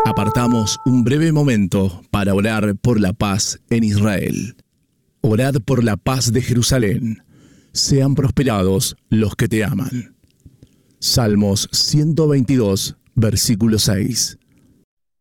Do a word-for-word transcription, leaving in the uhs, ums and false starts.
Apartamos un breve momento para orar por la paz en Israel. Orad por la paz de Jerusalén. Sean prosperados los que te aman. Salmos ciento veintidós, versículo seis.